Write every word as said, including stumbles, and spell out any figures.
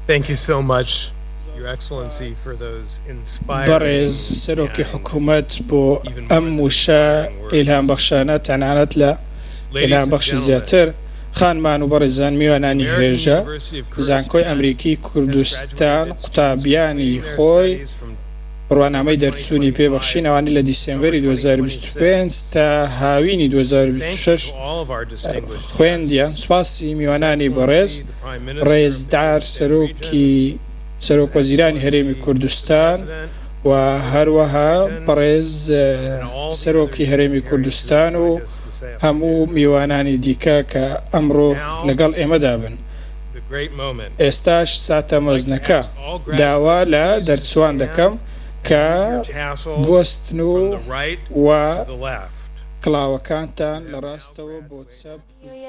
Thank you so much, Your Excellency, for those inspiring بەڕێز سەرۆکی حکوومەت بۆ ئەم وشە ئیلهام بەخشانە تەنانەت لە ئیلهام بەخشی زیاتر خانمان و بەڕێزان میوانانی هێژە زانکۆی ئەمریکی کوردستان قوتابیانی خۆی ڕوانامەی دەرچوونی پێبەخشینەوانی لە دیسێمبەری دوو هەزار و بیست و پێنج تا هاوینی دوو هەزار و بیست و شەش خوێندیان. سوپاسی میوانانی بەڕێز ڕێزدار سەرۆکی سەرۆک وەزیرانی هەرێمی کوردستان و هەروەها بەڕێز سەرۆکی هەرێمی کوردستان و هەموو میوانانی دیکە کە ئەمڕۆ لەگەڵ ئێمەدا بن. ئێستاش ساتە مەزنەکە داوا لە دەرچوان دەکەم کە بوەستن و کڵاوەکانتان لە ڕاستەوە بۆ چەپ